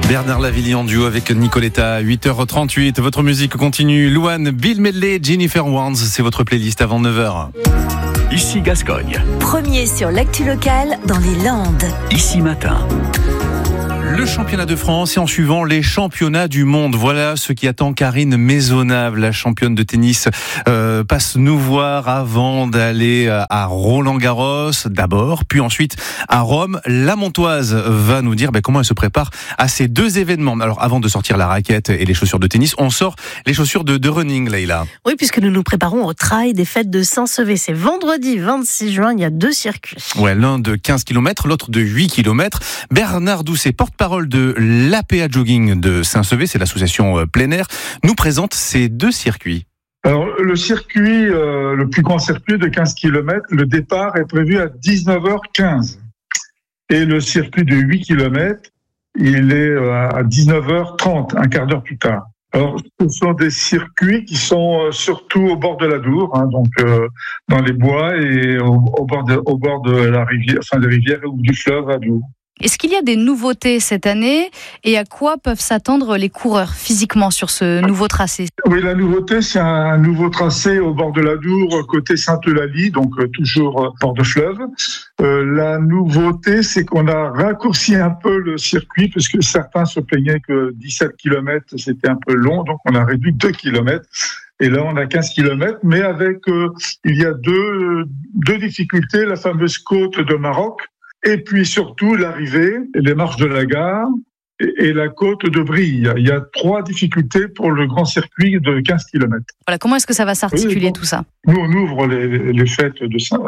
Bernard Lavilliers en duo avec Nicoletta, 8h38. Votre musique continue. Louane, Bill Medley, Jennifer Warnes, c'est votre playlist avant 9h. Ici Gascogne. Premier sur l'actu locale dans les Landes. Ici Matin. Le championnat de France et en suivant les championnats du monde. Voilà ce qui attend Karine Maisonnave, la championne de tennis, passe nous voir avant d'aller à Roland-Garros d'abord, puis ensuite à Rome. La Montoise va nous dire comment elle se prépare à ces deux événements. Alors avant de sortir la raquette et les chaussures de tennis, on sort les chaussures de running, Leïla. Oui, puisque nous nous préparons au trail des fêtes de Saint-Sevé. C'est vendredi 26 juin, il y a 2 circuits. Ouais, l'un de 15 km, l'autre de 8 km. Bernard Doucet, porte-parole de l'APA Jogging de Saint-Sevé, c'est l'association plein air, nous présente ces 2 circuits. Alors, le circuit, le plus grand circuit de 15 km, le départ est prévu à 19h15. Et le circuit de 8 km, il est à 19h30, un quart d'heure plus tard. Alors, ce sont des circuits qui sont surtout au bord de l'Adour, donc dans les bois et au bord de la rivière, enfin des rivières ou du fleuve Adour. Est-ce qu'il y a des nouveautés cette année et à quoi peuvent s'attendre les coureurs physiquement sur ce nouveau tracé ? Oui, la nouveauté, c'est un nouveau tracé au bord de l'Adour, côté Sainte-Eulalie, donc toujours bord de fleuve. La nouveauté, c'est qu'on a raccourci un peu le circuit, puisque certains se plaignaient que 17 km, c'était un peu long, donc on a réduit 2 km. Et là, on a 15 km, mais avec, il y a deux difficultés, la fameuse côte de Maroc, et puis surtout l'arrivée, les marches de la gare et la côte de Brille. Il y a 3 difficultés pour le grand circuit de 15 km. Voilà, comment est-ce que ça va s'articuler tout ça ? Nous, on ouvre les fêtes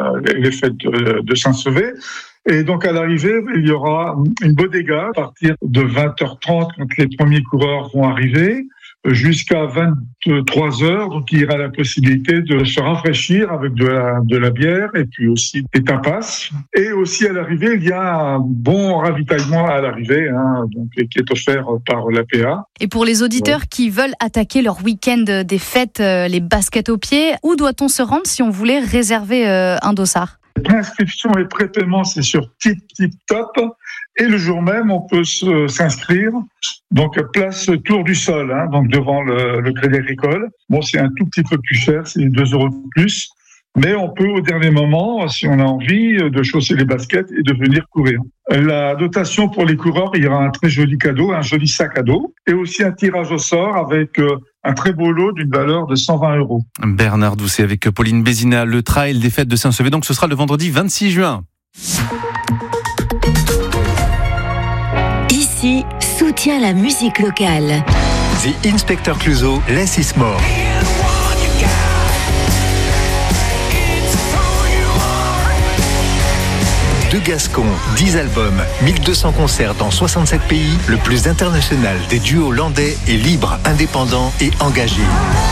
de Saint-Sevé. Et donc, à l'arrivée, il y aura une bodega à partir de 20h30 quand les premiers coureurs vont arriver, jusqu'à 23h. Donc, il y aura la possibilité de se rafraîchir avec de la bière et puis aussi des tapas. Et aussi, à l'arrivée, il y a un bon ravitaillement à l'arrivée, donc, qui est offert par l'APA. Et pour les auditeurs qui veulent attaquer leur week-end des fêtes, les baskets aux pieds, où doit-on se rendre si on voulait réserver un dossard ? L'inscription et prépaiement, c'est sur Tip Top. Et le jour même, on peut s'inscrire. Donc, place Tour du Sol, donc devant le Crédit Agricole. Bon, c'est un tout petit peu plus cher, c'est 2 € de plus. Mais on peut, au dernier moment, si on a envie, de chausser les baskets et de venir courir. La dotation pour les coureurs, il y aura un très joli cadeau, un joli sac à dos. Et aussi un tirage au sort avec un très beau lot d'une valeur de 120 €. Bernard Doucet avec Pauline Bézina, le trail des fêtes de Saint-Sevé. Donc, ce sera le vendredi 26 juin. Ici, soutient la musique locale. The Inspector Clouseau, Less is More. De Gascon, 10 albums, 1200 concerts dans 67 pays, le plus international des duos landais et libres, indépendants et engagés.